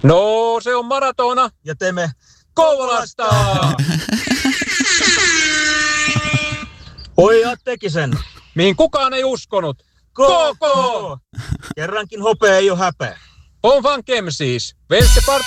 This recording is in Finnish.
No, se on Maratona. Ja Teme Kouvolasta! Pojat teki sen. Mihin kukaan ei uskonut. KK! Kerrankin hopea ei ole häpeä. On vaan Kem siis. Venske